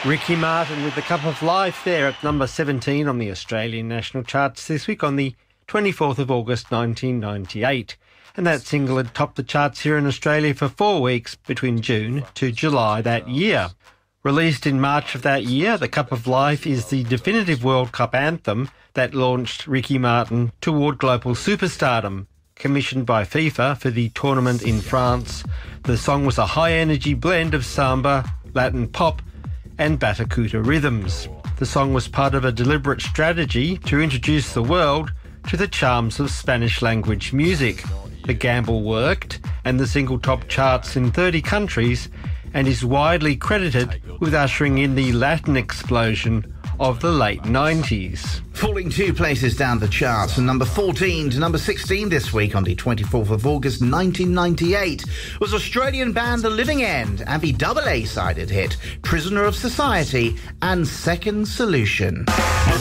Ricky Martin with The Cup of Life there at number 17 on the Australian national charts this week on the 24th of August 1998. And that single had topped the charts here in Australia for 4 weeks between June to July that year. Released in March of that year, The Cup of Life is the definitive World Cup anthem that launched Ricky Martin toward global superstardom. Commissioned by FIFA for the tournament in France, the song was a high-energy blend of samba, Latin pop and Batucada rhythms. The song was part of a deliberate strategy to introduce the world to the charms of Spanish-language music. The gamble worked, and the single topped charts in 30 countries and is widely credited with ushering in the Latin explosion of the late 90s. Falling 2 places down the charts from number 14 to number 16 this week on the 24th of August 1998 was Australian band The Living End and the double A-sided hit Prisoner of Society and Second Solution.